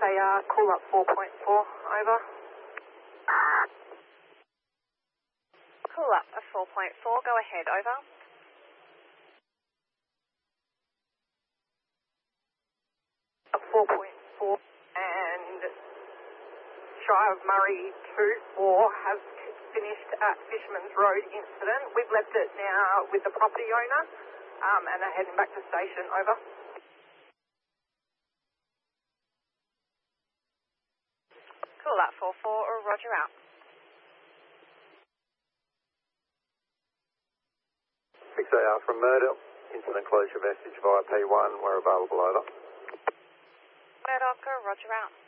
6AR, call up 4.4, over. Call up a 4.4, go ahead, over. A 4.4 and Shy of Murray 2-4 have finished at Fisherman's Road incident. We've left it now with the property owner and are heading back to station, over. Call up 4-4, roger out. 6AR from Murdoch, incident closure message via P1, we're available, over. Murdoch, roger out.